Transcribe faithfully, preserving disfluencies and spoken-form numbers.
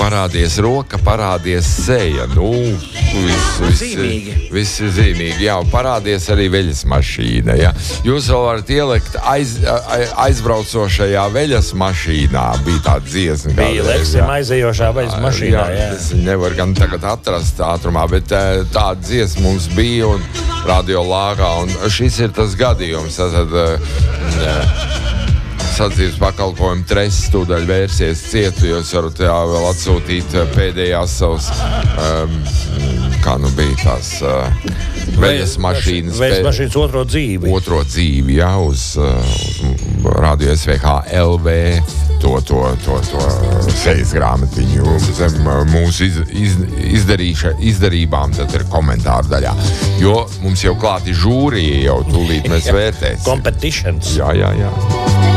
parādies roka, parādies seja. Nu, viss vis, zīmīgi. Viss ir zīmīgi, jā. Parādies arī veļas mašīna, jā. Jūs vēl varat ielikt aiz, aizbraucošajā veļas mašīnā. Bija tāda dziesma. Bija Leksim aizējošā veļas mašīnā, jā. jā. Es nevaru gan tagad atrast ātrumā, bet tāda dziesma mums bija un radio lāgā. Un šis ir tas gadījums. Tad, sacības pakalpojumu treses tūdaļ vērsies cietu, jūs varat jā, vēl atsūtīt pēdējās savas, um, kā nu bija tās uh, veļas mašīnas. Veļas mašīnas otro dzīvi. Otro dzīvi, jā, uz, uz radio S V H L V to, to, to, to sejas grāmatiņu zem mūsu iz, iz, izdarīša, izdarībām, tad ir komentāru daļā. Jo mums jau klāti žūrija, jau tūlīt mēs vērtēsim. Competitions. Jā, jā, jā.